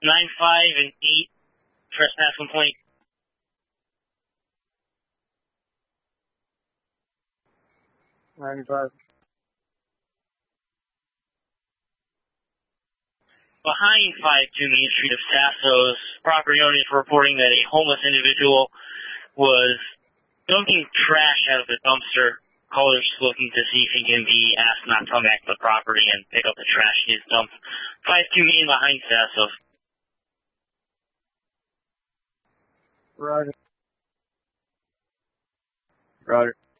9-5 and 8 trespass complaint. Behind 52 Main Street of Sassos, property owners reporting that a homeless individual was dumping trash out of the dumpster. Callers looking to see if he can be asked not to come back to the property and pick up the trash he has dumped. 52 Main behind Sassos. Roger. Roger.